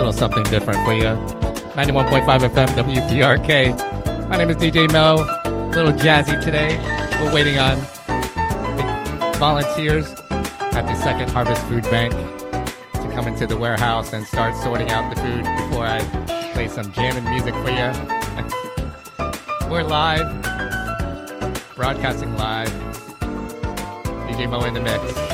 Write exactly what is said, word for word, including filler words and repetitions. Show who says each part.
Speaker 1: little something different for you. ninety-one point five F M W P R K. My name is D J Mo. A little jazzy today. We're waiting on volunteers at the Second Harvest Food Bank to come into the warehouse and start sorting out the food before I play some jamming music for you. We're live, broadcasting live. D J Mo in the mix.